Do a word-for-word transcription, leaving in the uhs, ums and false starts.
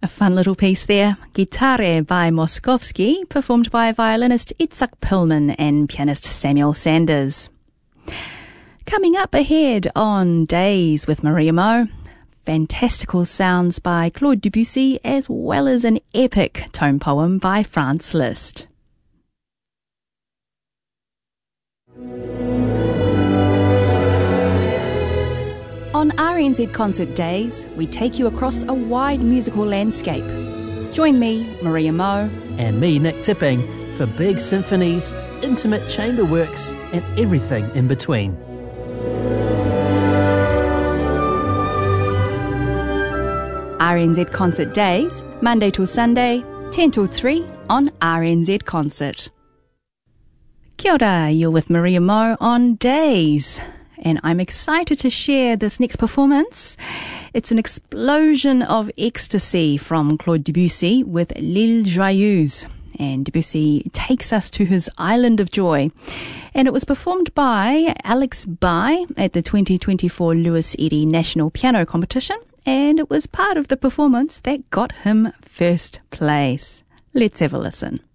A fun little piece there, Gitare by Moskovsky, performed by violinist Itzhak Perlman and pianist Samuel Sanders. Coming up ahead on Days with Maria Mo, fantastical sounds by Claude Debussy as well as an epic tone poem by Franz Liszt. On R N Z Concert Days, we take you across a wide musical landscape. Join me, Maria Mo, and me, Nick Tipping, for big symphonies, intimate chamber works, and everything in between. R N Z Concert Days, Monday till Sunday, ten till three on R N Z Concert. Kia ora, you're with Maria Mo on Days, and I'm excited to share this next performance. It's an explosion of ecstasy from Claude Debussy with L'Île Joyeuse, and Debussy takes us to his island of joy. And it was performed by Alex Bai at the twenty twenty-four Louis Eddy National Piano Competition, and it was part of the performance that got him first place. Let's have a listen.